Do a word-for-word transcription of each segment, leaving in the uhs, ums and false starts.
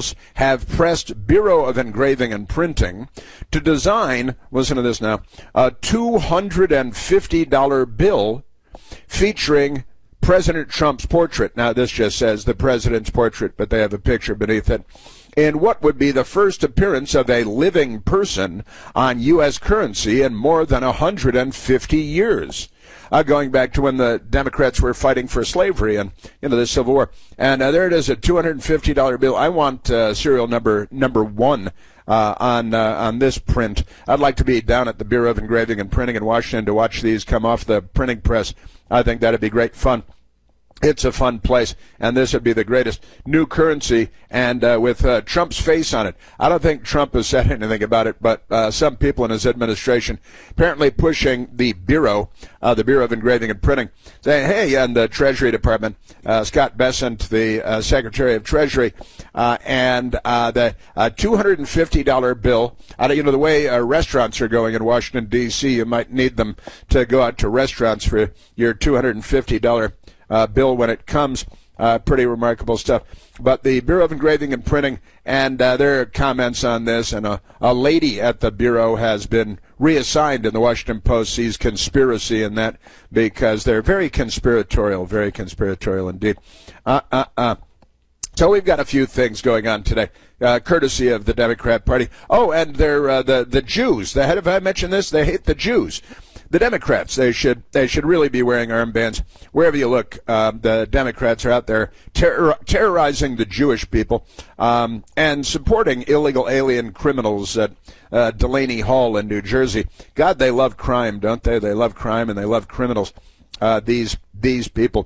officials have pressed Bureau of Engraving and Printing to design, listen to this now, a two hundred fifty dollar bill featuring President Trump's portrait. Now, this just says the president's portrait, but they have a picture beneath it. In what would be the first appearance of a living person on U S currency in more than one hundred fifty years. Uh, going back to when the Democrats were fighting for slavery and, you know, the Civil War. And uh, there it is, a two hundred fifty dollar bill. I want uh, serial number number one uh, on uh, on this print. I'd like to be down at the Bureau of Engraving and Printing in Washington to watch these come off the printing press. I think that'd be great fun. It's a fun place, and this would be the greatest new currency, and uh, with uh, Trump's face on it. I don't think Trump has said anything about it, but uh, some people in his administration apparently pushing the Bureau, uh, the Bureau of Engraving and Printing, saying, hey, and the Treasury Department, uh, Scott Bessent, the uh, Secretary of Treasury, uh, and uh, the uh, two hundred fifty dollar bill. Uh, you know, the way uh, restaurants are going in Washington, D C, you might need them to go out to restaurants for your two hundred fifty dollar Uh, bill when it comes. Uh, pretty remarkable stuff. But the Bureau of Engraving and Printing, and uh, their comments on this, and a, a lady at the Bureau has been reassigned in the Washington Post, sees conspiracy in that because they're very conspiratorial, very conspiratorial indeed. Uh, uh, uh. So we've got a few things going on today, uh, courtesy of the Democrat Party. Oh, and they're uh, the, the Jews. The head of, I mentioned this, they hate the Jews. The Democrats, they should they should really be wearing armbands. Wherever you look, uh, the Democrats are out there terror, terrorizing the Jewish people um, and supporting illegal alien criminals at uh, Delaney Hall in New Jersey. God, they love crime, don't they? They love crime and they love criminals, uh, these these people.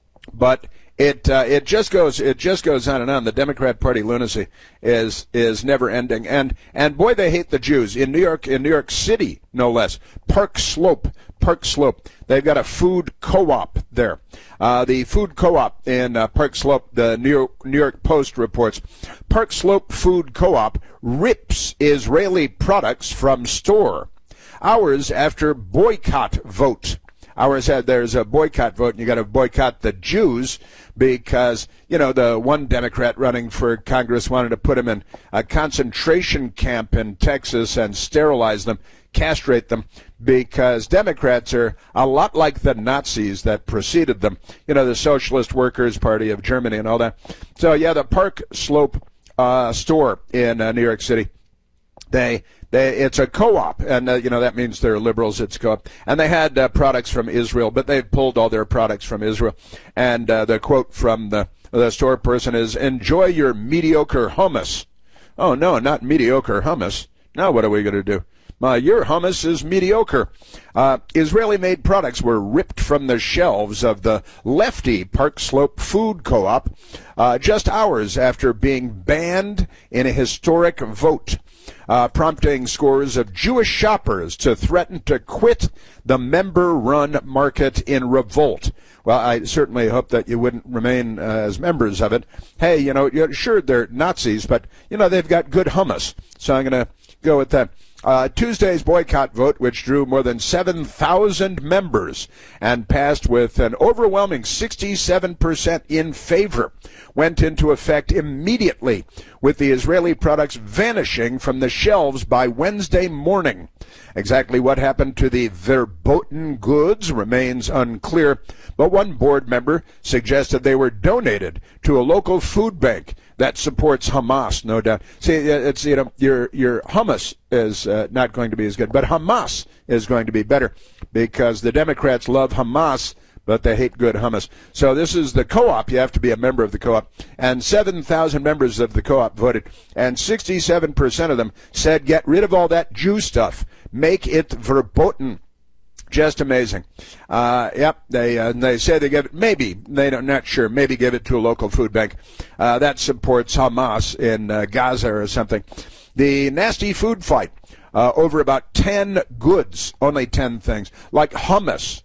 But It uh, it just goes it just goes on and on. The Democrat Party lunacy is is never ending, and and boy, they hate the Jews in New York in New York City, no less. Park Slope, Park Slope. They've got a food co-op there. Uh, the food co-op in uh, Park Slope. The New York New York Post reports, Park Slope Food Co-op rips Israeli products from store hours after boycott vote. Ours had there's a boycott vote, and you got to boycott the Jews because, you know, the one Democrat running for Congress wanted to put them in a concentration camp in Texas and sterilize them, castrate them, because Democrats are a lot like the Nazis that preceded them, you know, the Socialist Workers' Party of Germany and all that. So, yeah, the Park Slope uh, store in uh, New York City, they... They, it's a co-op, and, uh, you know, that means they're liberals. It's co-op. And they had uh, products from Israel, but they've pulled all their products from Israel. And uh, the quote from the, the store person is, enjoy your mediocre hummus. Oh, no, not mediocre hummus. Now what are we going to do? Uh, your hummus is mediocre. Uh, Israeli-made products were ripped from the shelves of the lefty Park Slope Food Co-op uh, just hours after being banned in a historic vote. Uh, prompting scores of Jewish shoppers to threaten to quit the member-run market in revolt. Well, I certainly hope that you wouldn't remain uh, as members of it. Hey, you know, sure, they're Nazis, but, you know, they've got good hummus, so I'm going to go with that. Uh, Tuesday's boycott vote, which drew more than seven thousand members and passed with an overwhelming sixty-seven percent in favor, went into effect immediately, with the Israeli products vanishing from the shelves by Wednesday morning. Exactly what happened to the verboten goods remains unclear, but one board member suggested they were donated to a local food bank that supports Hamas, no doubt. See, it's, you know, your your hummus is uh, not going to be as good, but Hamas is going to be better because the Democrats love Hamas, but they hate good hummus. So this is the co-op. You have to be a member of the co-op. And seven thousand members of the co-op voted, and sixty-seven percent of them said get rid of all that Jew stuff. Make it verboten. Just amazing. Uh, yep, they uh, they say they give it, maybe, they don't, not sure, maybe give it to a local food bank uh, that supports Hamas in uh, Gaza or something. The nasty food fight uh, over about ten goods, only ten things, like hummus,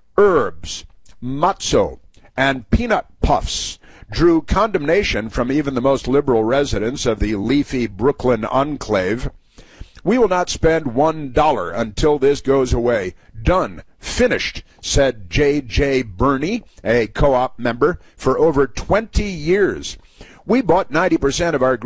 herbs, matzo, and peanut puffs, drew condemnation from even the most liberal residents of the leafy Brooklyn enclave. We will not spend one dollar until this goes away. Done. Finished, said J J Burney, a co-op member, for over twenty years. We bought ninety percent of our